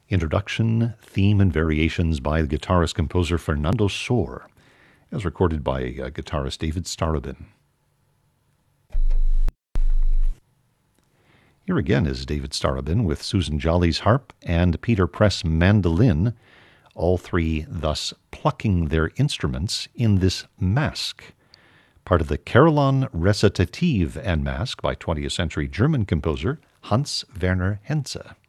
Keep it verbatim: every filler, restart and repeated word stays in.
Introduction, theme, and variations by the guitarist-composer Fernando Sor, as recorded by uh, guitarist David Starobin. Here again is David Starobin with Susan Jolly's harp and Peter Press mandolin, all three thus plucking their instruments in this masque, part of the Carillon Recitative and Masque by twentieth century German composer Hans Werner Henze.